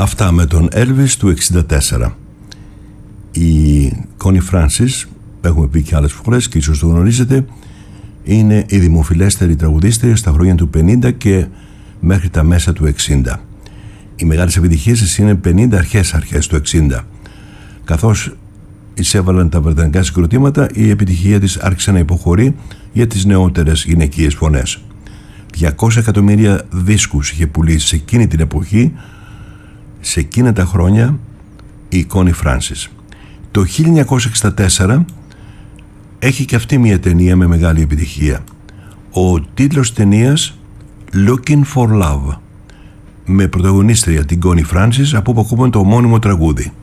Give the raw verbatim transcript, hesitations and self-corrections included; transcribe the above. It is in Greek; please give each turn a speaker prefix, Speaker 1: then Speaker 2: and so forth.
Speaker 1: Αυτά με τον Elvis του εξήντα τέσσερα. Η Connie Francis, έχουμε πει και άλλες φορές και ίσως το γνωρίζετε, είναι η δημοφιλέστερη τραγουδίστρια στα χρόνια του πενήντα και μέχρι τα μέσα του εξήντα. Οι μεγάλες επιτυχίες της είναι πενήντα αρχές αρχές του εξήντα. Καθώς εισέβαλαν τα βρετανικά συγκροτήματα, η επιτυχία της άρχισε να υποχωρεί για τις νεότερες γυναικείες φωνές. διακόσια εκατομμύρια δίσκους είχε πουλήσει σε εκείνη την εποχή, σε εκείνα τα χρόνια, η Connie Francis. Το χίλια εννιακόσια εξήντα τέσσερα έχει και αυτή μια ταινία με μεγάλη επιτυχία. Ο τίτλος ταινίας Looking for Love, με πρωταγωνίστρια την Connie Francis, από όπου ακούμε το ομώνυμο τραγούδι.